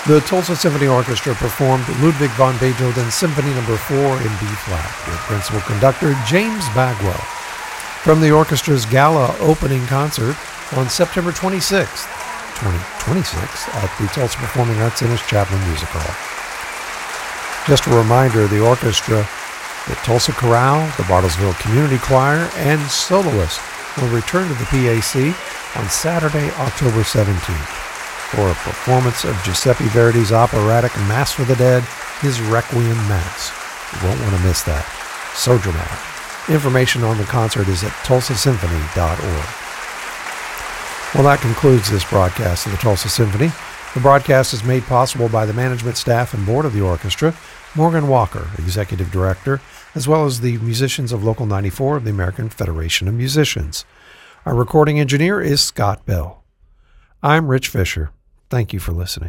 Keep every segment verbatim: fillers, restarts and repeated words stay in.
The Tulsa Symphony Orchestra performed Ludwig van Beethoven's Symphony Number four in B-flat with principal conductor James Bagwell from the orchestra's gala opening concert on September twenty-sixth, twenty twenty-six at the Tulsa Performing Arts Center's Chapman Music Hall. Just a reminder, the orchestra, the Tulsa Chorale, the Bartlesville Community Choir, and soloists will return to the P A C on Saturday, October seventeenth for a performance of Giuseppe Verdi's operatic Mass for the Dead, his Requiem Mass. You won't want to miss that. So dramatic. Information on the concert is at tulsa symphony dot org. Well, that concludes this broadcast of the Tulsa Symphony. The broadcast is made possible by the management staff and board of the orchestra, Morgan Walker, Executive Director, as well as the musicians of Local ninety-four of the American Federation of Musicians. Our recording engineer is Scott Bell. I'm Rich Fisher. Thank you for listening.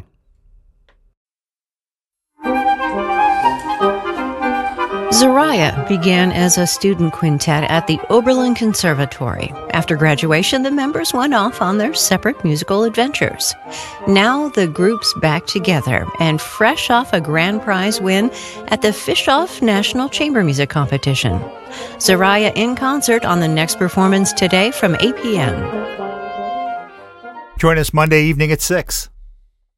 Zariah began as a student quintet at the Oberlin Conservatory. After graduation, the members went off on their separate musical adventures. Now the group's back together and fresh off a grand prize win at the Fischoff National Chamber Music Competition. Zariah in concert on the next performance today from eight p.m. Join us Monday evening at six.